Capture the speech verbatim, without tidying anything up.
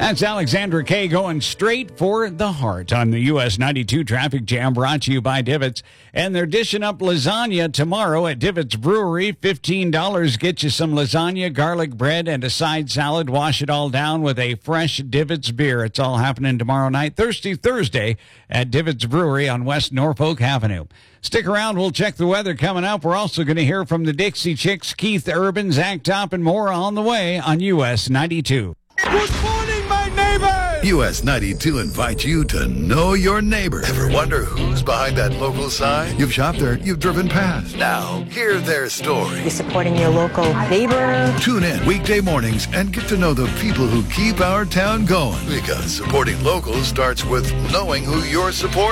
That's Alexandra Kay going straight for the heart on the U S ninety-two Traffic Jam, brought to you by Divots. And they're dishing up lasagna tomorrow at Divots Brewery. fifteen dollars get you some lasagna, garlic bread, and a side salad. Wash it all down with a fresh Divots beer. It's all happening tomorrow night, Thirsty Thursday, at Divots Brewery on West Norfolk Avenue. Stick around. We'll check the weather coming up. We're also going to hear from the Dixie Chicks, Keith Urban, Zach Top, and more on the way on U S ninety-two. Good morning, my neighbors! U S ninety-two invites you to know your neighbor. Ever wonder who's behind that local sign? You've shopped there, you've driven past. Now, hear their story. You're supporting your local neighbor. Tune in weekday mornings and get to know the people who keep our town going. Because supporting locals starts with knowing who you're supporting.